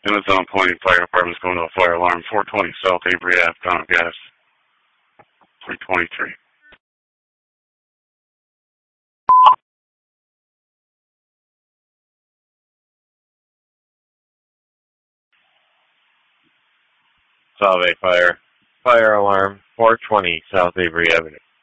Amazon Point Fire Department's going to a fire alarm. 420 South Avery Ave, Town of Gas. 323. Solve A fire. Fire alarm, 420 South Avery Avenue.